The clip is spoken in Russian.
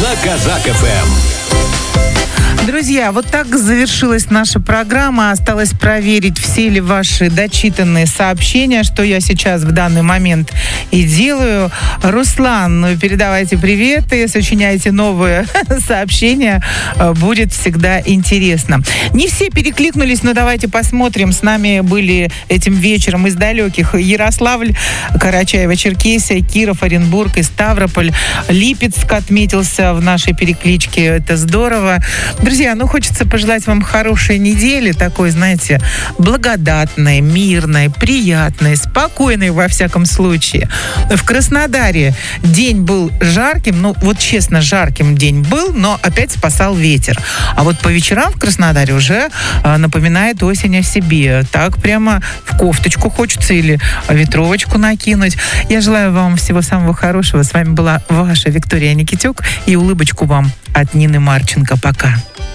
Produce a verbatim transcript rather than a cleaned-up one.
на Казак эф эм. Друзья, вот так завершилась наша программа. Осталось проверить, все ли ваши дочитанные сообщения, что я сейчас в данный момент и делаю. Руслан, ну, передавайте приветы, сочиняйте новые сообщения. Будет всегда интересно. Не все перекликнулись, но давайте посмотрим. С нами были этим вечером из далеких Ярославль, Карачаево-Черкесия, Киров, Оренбург и Ставрополь. Липецк отметился в нашей перекличке. Это здорово. Друзья, ну хочется пожелать вам хорошей недели, такой, знаете, благодатной, мирной, приятной, спокойной во всяком случае. В Краснодаре день был жарким, ну вот честно, жарким день был, но опять спасал ветер. А вот по вечерам в Краснодаре уже а, напоминает осень о себе. Так прямо в кофточку хочется или ветровочку накинуть. Я желаю вам всего самого хорошего. С вами была ваша Виктория Никитюк и улыбочку вам от Нины Марченко. Пока.